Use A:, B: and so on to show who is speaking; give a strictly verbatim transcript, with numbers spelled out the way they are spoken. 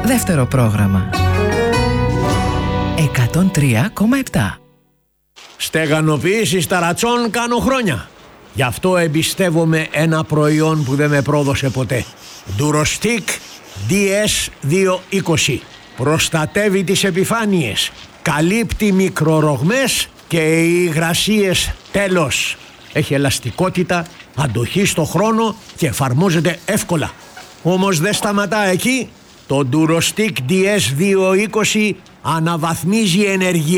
A: Δεύτερο πρόγραμμα. εκατόν τρία κόμμα επτά.
B: Στεγανοποίηση ταρατσών κάνω χρόνια. Γι' αυτό εμπιστεύομαι ένα προϊόν που δεν με πρόδωσε ποτέ. Durostic ντι ες διακόσια είκοσι. Προστατεύει τις επιφάνειες, καλύπτει μικρορογμές και υγρασίες τέλος. Έχει ελαστικότητα, αντοχή στο χρόνο και εφαρμόζεται εύκολα. Όμως δεν σταματά εκεί. Το Durostic ντι ες διακόσια είκοσι αναβαθμίζει ενεργειακά